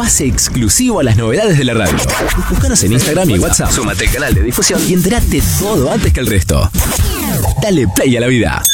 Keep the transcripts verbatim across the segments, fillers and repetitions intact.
pase exclusivo a las novedades de la radio. Búscanos en Instagram y WhatsApp. Súmate al canal de difusión y entérate todo antes que el resto. Dale play a la vida.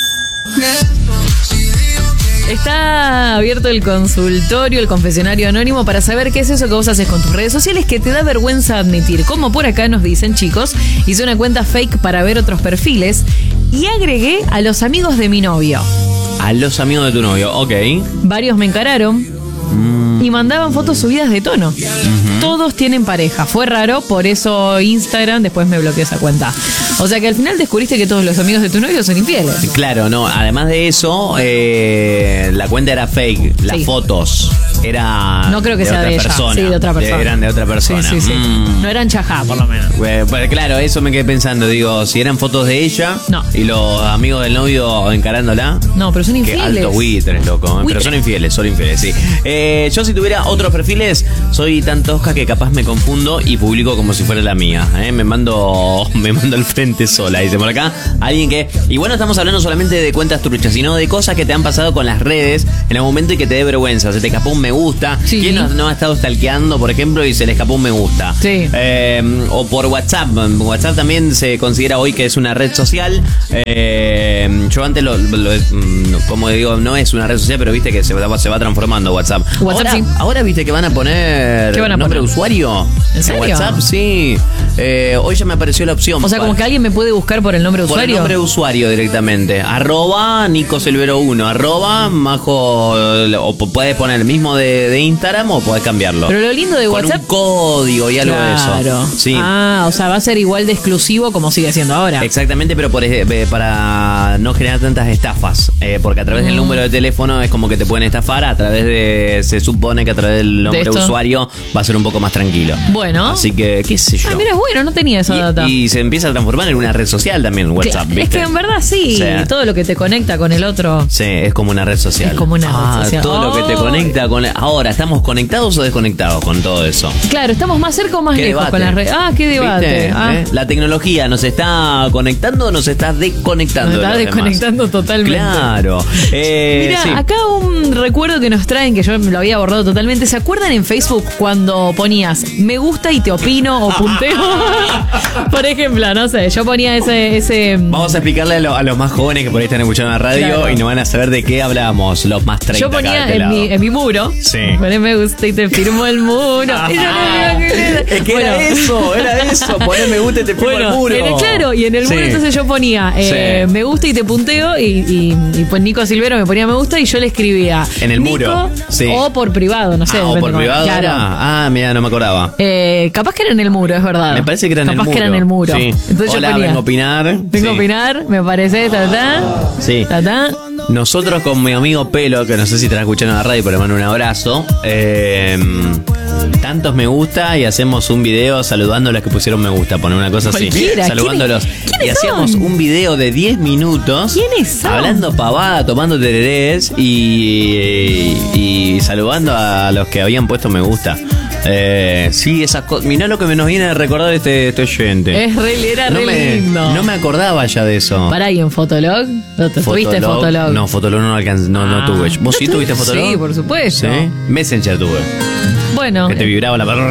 Está abierto el consultorio, el confesionario anónimo para saber qué es eso que vos haces con tus redes sociales que te da vergüenza admitir. Como por acá nos dicen, chicos, hice una cuenta fake para ver otros perfiles y agregué a los amigos de mi novio. A los amigos de tu novio, ok. Varios me encararon mm. y mandaban fotos subidas de tono. Uh-huh. Todos tienen pareja. Fue raro, por eso Instagram después me bloqueó esa cuenta. O sea que al final descubriste que todos los amigos de tu novio son infieles. Claro, no. Además de eso, eh, la cuenta era fake. Las sí. fotos era no creo que de sea otra de ella. persona. Sí, de otra persona. De, eran de otra persona. Sí, sí, sí. Mm. No eran chajá, por lo menos. Pues, pues, claro, eso me quedé pensando. Digo, si eran fotos de ella no. y los amigos del novio encarándola. No, pero son infieles. Qué altos buitres, loco. Buitres. Pero son infieles, son infieles, sí. Eh, yo si tuviera otros perfiles, soy tan tosca que capaz me confundo y publico como si fuera la mía. ¿eh? Me mando me mando al frente sola. Dice por acá, alguien que... Y bueno, estamos hablando solamente de cuentas truchas, sino de cosas que te han pasado con las redes en el momento y que te dé vergüenza. Se te escapó un me gusta. Sí. ¿Quién no, no ha estado stalkeando, por ejemplo, y se le escapó un me gusta? Sí. Eh, o por WhatsApp. WhatsApp también se considera hoy que es una red social. Eh, yo antes lo, lo... Como digo, no es una red social, pero viste que se va, se va transformando WhatsApp. WhatsApp ahora, sí. ahora viste que van a poner ¿Qué van a nombre poner? de usuario. ¿En serio? WhatsApp, sí. Eh, hoy ya me apareció la opción. O sea, como para... que alguien me puede buscar por el nombre de Por usuario. el nombre de usuario directamente. Arroba Nico Silvero uno. Arroba Majo. O puedes poner el mismo de, de Instagram o podés cambiarlo. Pero lo lindo de Con WhatsApp. un código y algo Claro. de eso. Sí. Ah, o sea, va a ser igual de exclusivo como sigue siendo ahora. Exactamente, pero por, eh, para no generar tantas estafas. Eh, porque a través del Mm. número de teléfono es como que te pueden estafar. A través de. Se supone que a través del nombre de, de usuario va a ser un poco más tranquilo. Bueno. Así que, qué sé yo. Ah, mira, es bueno, no tenía esa y, data. y se empieza a transformar en una red social también, WhatsApp. Que, ¿viste? es que en verdad sí, O sea, todo lo que te conecta con el otro. Sí, es como una red social. Es como una ah, red social. Todo oh. lo que te conecta con... Ahora, ¿estamos conectados o desconectados con todo eso? Claro, estamos más cerca o más ¿Qué lejos debate? con las redes. Ah, qué debate. ¿Viste? Ah. ¿Eh? La tecnología nos está conectando o nos está desconectando. Nos está de los desconectando demás? totalmente. Claro. Eh, Mira, sí. acá un recuerdo que nos traen que yo me lo había borrado totalmente. ¿Se acuerdan en Facebook cuando ponías me gusta y te opino o punteo? Por ejemplo, no sé, yo ponía ese... ese Vamos a explicarle a, lo, a los más jóvenes que por ahí están escuchando la radio Claro. y no van a saber de qué hablábamos, los más treinta. Yo ponía acá de este en lado. mi, en mi muro. Sí. Poné me gusta y te firmo el muro. Y yo no me iba a Es que bueno. era eso, era eso. Poner me gusta y te firmo Bueno, el muro. en el- claro, y en el muro Sí. entonces yo ponía eh, Sí. me gusta y te punteo y, y, y pues Nico Silvero me ponía me gusta y yo le escribía En el Nico, muro, sí. o por privado, no sé. Ah, o depende por cómo- privado. Claro. era? Ah, mira, no me acordaba. Eh, capaz que era en el muro, es verdad. Me parece que era en el capaz muro. que era en el muro. Sí. Entonces Hola, yo ponía, vengo a opinar. vengo Sí. a opinar, me parece, ta, ta, Sí. ta, ta. Nosotros con mi amigo Pelo, que no sé si estará escuchando en la radio, pero le mando un abrazo. Eh, tantos me gusta y hacemos un video saludando a los que pusieron me gusta, poner una cosa así. Cualquiera. Saludándolos. ¿Quiénes- Y quiénes hacíamos son? un video de diez minutos. ¿Quiénes son? Hablando pavada, tomando tererés y, y saludando a los que habían puesto me gusta. Eh, sí, esas cosas. Mirá lo que me nos viene a recordar este, este oyente. Es re, era no re me, lindo. No me acordaba ya de eso. Pará, ¿y en Fotolog? ¿No te tuviste Fotolog? No, Fotolog no alcanzé, no, no Ah. tuve. ¿Vos sí ¿No tuviste tuviste? Fotolog? Sí, por supuesto. Sí. Messenger tuve. Bueno. Que te vibraba la palabra.